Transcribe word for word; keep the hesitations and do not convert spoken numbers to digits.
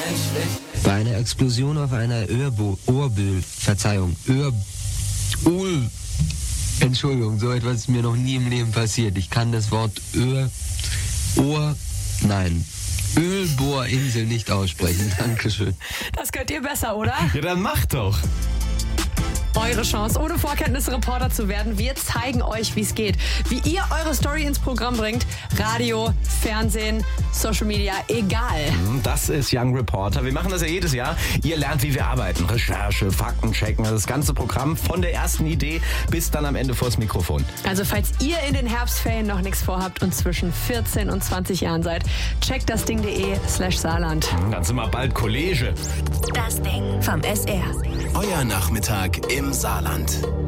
Bei einer Explosion auf einer Öhrbo- Ohrbühl, Verzeihung, Öhr... Öl... Entschuldigung, so etwas ist mir noch nie im Leben passiert. Ich kann das Wort Öhr... Ohr... Nein. Ölbohrinsel nicht aussprechen. Dankeschön. Das könnt ihr besser, oder? Ja, dann mach doch. Eure Chance, ohne Vorkenntnisse Reporter zu werden. Wir zeigen euch, wie es geht. Wie ihr eure Story ins Programm bringt. Radio, Fernsehen, Social Media, egal. Das ist Young Reporter. Wir machen das ja jedes Jahr. Ihr lernt, wie wir arbeiten. Recherche, Fakten checken. Das ganze Programm von der ersten Idee bis dann am Ende vors Mikrofon. Also falls ihr in den Herbstferien noch nichts vorhabt und zwischen vierzehn und zwanzig Jahren seid, checkt das Ding.de slash Saarland. Dann sind wir bald Kollege. Das Ding vom S R. Euer Nachmittag im Saarland.